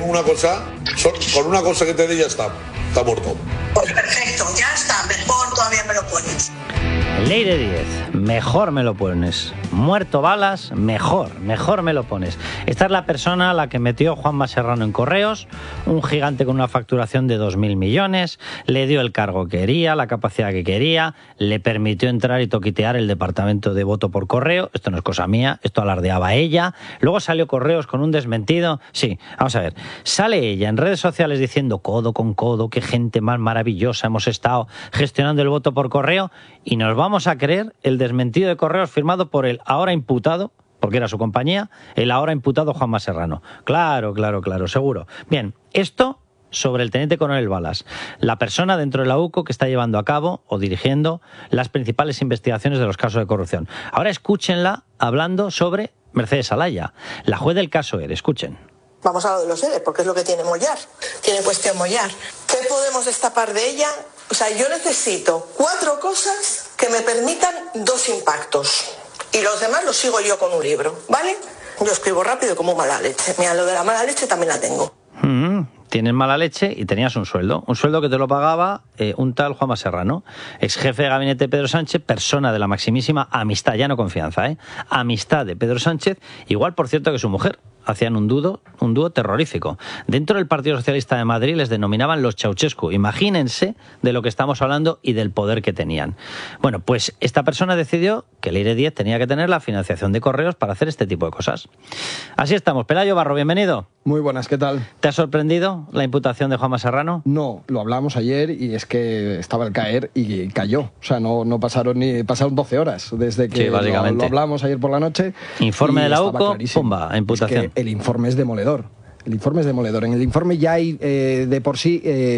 una cosa, con una cosa que te dé ya está muerto. Pues perfecto, ya está, mejor todavía me lo pones. Leire Díez, mejor me lo pones. Muerto Balas, mejor me lo pones. Esta es la persona a la que metió Juanma Serrano en Correos, un gigante con una facturación de 2.000 millones, le dio el cargo que quería, la capacidad que quería, le permitió entrar y toquitear el departamento de voto por correo. Esto no es cosa mía, esto alardeaba ella. Luego salió Correos con un desmentido. Sí, vamos a ver, sale ella en redes sociales diciendo codo con codo, qué gente más maravillosa hemos estado gestionando el voto por correo, y nos vamos a creer el desmentido de Correos firmado por el ahora imputado, porque era su compañía, el ahora imputado Juanma Serrano. Claro, seguro. Bien, esto sobre el teniente coronel Balas, la persona dentro de la UCO que está llevando a cabo o dirigiendo las principales investigaciones de los casos de corrupción. Ahora escúchenla hablando sobre Mercedes Alaya, la juez del caso ERE. Escuchen. Vamos a lo de los ERE, porque es lo que tiene Mollar. Tiene cuestión Mollar. ¿Qué podemos destapar de ella? O sea, yo necesito 4 cosas que me permitan 2 impactos. Y los demás los sigo yo con un libro, ¿vale? Yo escribo rápido como mala leche. Mira, lo de la mala leche también la tengo. Tienes mala leche y tenías un sueldo que te lo pagaba un tal Juanma Serrano, ex jefe de gabinete de Pedro Sánchez, persona de la maximísima amistad, ya no confianza, amistad de Pedro Sánchez, igual por cierto que su mujer. Hacían un dúo terrorífico. Dentro del Partido Socialista de Madrid les denominaban los Ceausescu. Imagínense de lo que estamos hablando y del poder que tenían. Bueno, pues esta persona decidió que Leire Díez tenía que tener la financiación de Correos para hacer este tipo de cosas. Así estamos. Pelayo Barro, bienvenido. Muy buenas, ¿qué tal? ¿Te ha sorprendido la imputación de Juanma Serrano? No, lo hablamos ayer y es que estaba al caer y cayó. O sea, no pasaron 12 horas desde que lo hablamos ayer por la noche. Informe de la UCO, pumba, imputación. Es que el informe es demoledor. El informe es demoledor. En el informe ya hay de por sí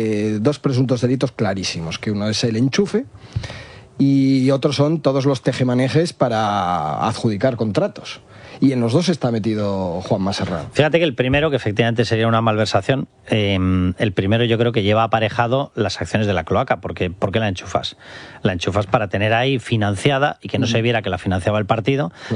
2 presuntos delitos clarísimos, que uno es el enchufe y otros son todos los tejemanejes para adjudicar contratos. Y en los 2 está metido Juanma Serrano. Fíjate que el primero, que efectivamente sería una malversación, el primero yo creo que lleva aparejado las acciones de la cloaca. ¿Por qué la enchufas? La enchufas para tener ahí financiada y que no se viera que la financiaba el partido.